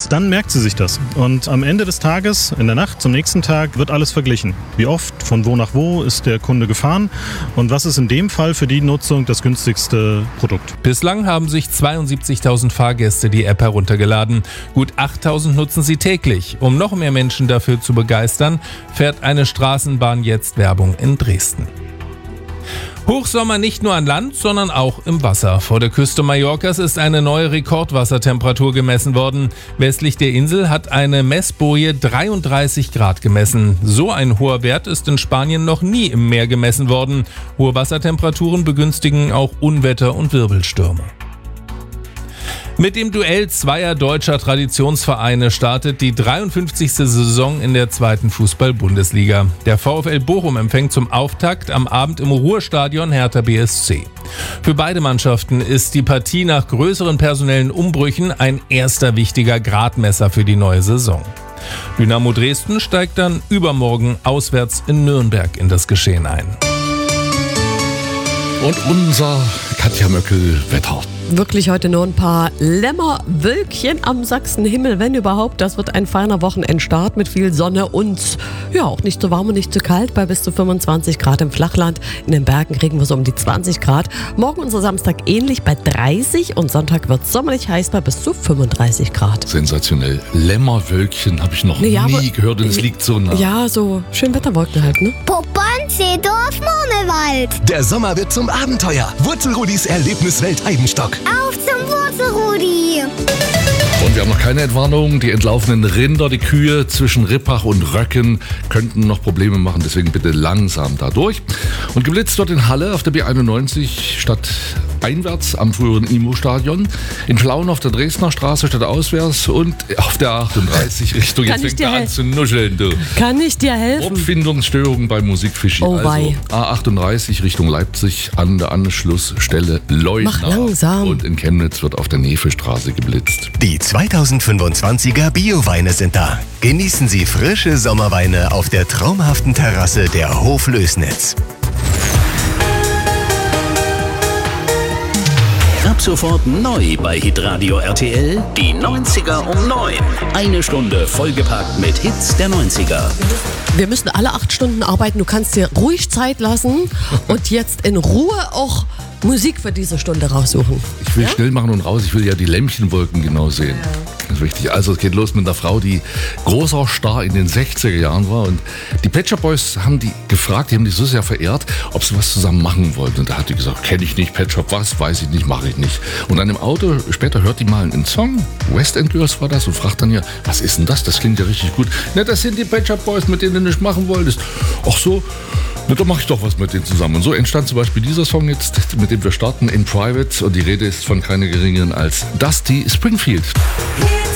erst dann merkt sie sich das. Und am Ende des Tages, in der Nacht, zum nächsten Tag, wird alles verglichen. Wie oft, von wo nach wo ist der Kunde gefahren und was ist in dem Fall für die Nutzung das günstigste Produkt. Bislang haben sich 72.000 Fahrgäste die App heruntergeladen. Gut 8.000 nutzen sie täglich. Um noch mehr Menschen dafür zu begeistern, fährt eine Straßenbahn jetzt Werbung in Dresden. Hochsommer nicht nur an Land, sondern auch im Wasser. Vor der Küste Mallorcas ist eine neue Rekordwassertemperatur gemessen worden. Westlich der Insel hat eine Messboje 33 Grad gemessen. So ein hoher Wert ist in Spanien noch nie im Meer gemessen worden. Hohe Wassertemperaturen begünstigen auch Unwetter und Wirbelstürme. Mit dem Duell zweier deutscher Traditionsvereine startet die 53. Saison in der 2. Fußball-Bundesliga. Der VfL Bochum empfängt zum Auftakt am Abend im Ruhrstadion Hertha BSC. Für beide Mannschaften ist die Partie nach größeren personellen Umbrüchen ein erster wichtiger Gradmesser für die neue Saison. Dynamo Dresden steigt dann übermorgen auswärts in Nürnberg in das Geschehen ein. Und unser Katja Möckel-Wetter. Wirklich heute nur ein paar Lämmerwölkchen am Sachsenhimmel, wenn überhaupt. Das wird ein feiner Wochenendstart mit viel Sonne und ja, auch nicht zu warm und nicht zu kalt, bei bis zu 25 Grad im Flachland. In den Bergen kriegen wir so um die 20 Grad. Morgen unser Samstag ähnlich bei 30 und Sonntag wird es sommerlich heiß bei bis zu 35 Grad. Sensationell. Lämmerwölkchen habe ich noch nie gehört und es liegt so nah. Ja, so Schönwetterwolken halt, ne? Poppern-Seedorf Murmelwald. Der Sommer wird zum Abenteuer. Wurzelrudis Erlebniswelt Eibenstock. Auf zum Wurzelrudi. Und wir haben noch keine Entwarnung. Die entlaufenen Rinder, die Kühe zwischen Rippach und Röcken könnten noch Probleme machen. Deswegen bitte langsam da durch. Und geblitzt wird in Halle auf der B91 statt einwärts am früheren IMO-Stadion. In Plauen auf der Dresdner Straße statt auswärts und auf der 38 Richtung. Jetzt fängt er an zu nuscheln, du. Kann ich dir helfen? Wortfindungsstörungen bei Musikfischi. Oh, also A38 Richtung Leipzig an der Anschlussstelle Leuna. Mach langsam. Und in Chemnitz wird auf der Nefelstraße geblitzt. Die 2025er Bioweine sind da. Genießen Sie frische Sommerweine auf der traumhaften Terrasse der Hoflößnitz. Ab sofort neu bei Hitradio RTL, die 90er um 9. Eine Stunde vollgepackt mit Hits der 90er. Wir müssen alle 8 Stunden arbeiten. Du kannst dir ruhig Zeit lassen und jetzt in Ruhe auch Musik für diese Stunde raussuchen. Ich will schnell machen und raus. Ich will ja die Lämpchenwolken genau sehen. Ja. Das ist wichtig. Also es geht los mit einer Frau, die großer Star in den 60er Jahren war. Und die Pet Shop Boys haben die gefragt, die haben die so sehr verehrt, ob sie was zusammen machen wollten. Und da hat die gesagt, kenne ich nicht, Pet Shop, was, weiß ich nicht, mache ich nicht. Und dann im Auto später hört die mal einen Song, West End Girls war das, und fragt dann ja, was ist denn das? Das klingt ja richtig gut. Na, das sind die Pet Shop Boys, mit denen du nicht machen wolltest. Ach so, na, dann mache ich doch was mit denen zusammen. Und so entstand zum Beispiel dieser Song jetzt, mit dem wir starten, In Private. Und die Rede ist von keiner geringeren als Dusty Springfield.